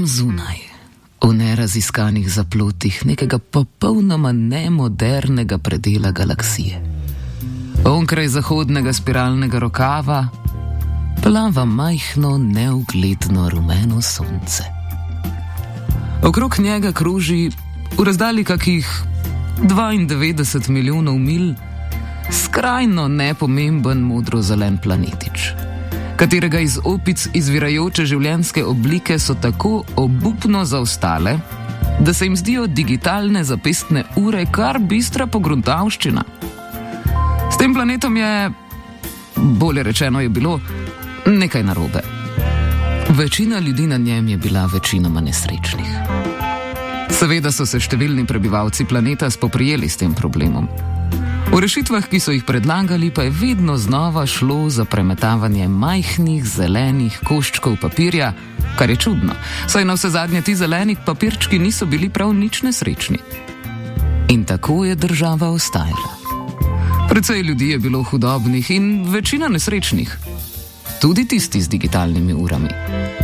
Tam zunaj, v neraziskanih zaplotih nekega popolnoma nemodernega predela galaksije, onkraj zahodnega spiralnega rokava, plava majhno, neugledno rumeno sonce. Okrog njega kroži v razdalji kakih 92 milijonov milj skrajno nepomemben modro-zelen planetič, katerega iz opic izvirajoče življenjske oblike so tako obupno zaostale, da se jim zdijo digitalne zapestne ure kar bistra pogruntavščina. S tem planetom je, bolje rečeno je bilo, nekaj narobe. Večina ljudi na njem je bila večinoma nesrečnih. Seveda so se številni prebivalci planeta spoprijeli s tem problemom. V rešitvah, ki so jih predlagali, pa je vedno znova šlo za premetavanje majhnih zelenih koščkov papirja, kar je čudno, saj na vse zadnje ti zeleni papirčki niso bili prav nič nesrečni. In tako je država ostajala. Precej ljudi je bilo hudobnih in večina nesrečnih. Tudi tisti z digitalnimi urami.